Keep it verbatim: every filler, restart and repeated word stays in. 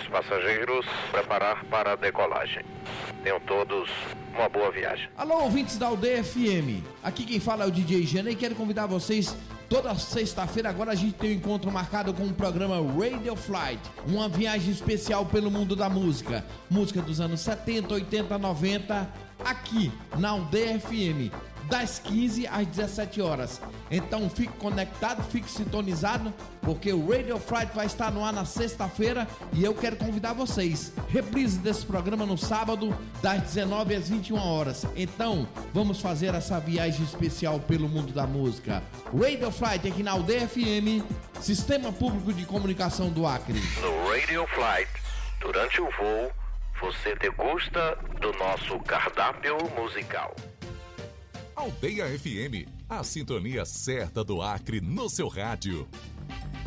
passageiros, preparar para a decolagem. Tenham todos uma boa viagem. Alô, ouvintes da Aldeia F M. Aqui quem fala é o D J Gena e quero convidar vocês. Toda sexta-feira agora a gente tem um encontro marcado com o programa Radio Flight, uma viagem especial pelo mundo da música. Música dos anos setenta, oitenta, noventa, aqui na Aldeia F M, das quinze às dezessete horas. Então fique conectado, fique sintonizado, porque o Radio Flight vai estar no ar na sexta-feira e eu quero convidar vocês. Reprise desse programa no sábado, das dezenove às vinte e uma horas. Então, vamos fazer essa viagem especial pelo mundo da música. Radio Flight aqui na Aldeia F M, Sistema Público de Comunicação do Acre. No Radio Flight, durante o voo, você degusta do nosso cardápio musical. Aldeia F M, a sintonia certa do Acre no seu rádio.